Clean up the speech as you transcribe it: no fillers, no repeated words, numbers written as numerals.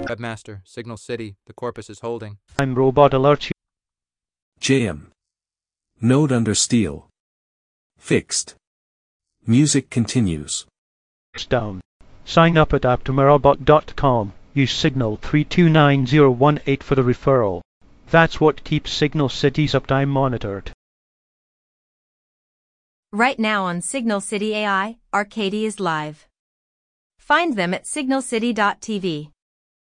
Webmaster, Signal City, the corpus is holding. I'm Robot Alert. JM. Node under Steel. Fixed. Music continues. Down. Sign up at aptomerobot.com. Use Signal 329018 for the referral. That's what keeps Signal City's uptime monitored. Right now on Signal City AI, Arcady is live. Find them at signalcity.tv.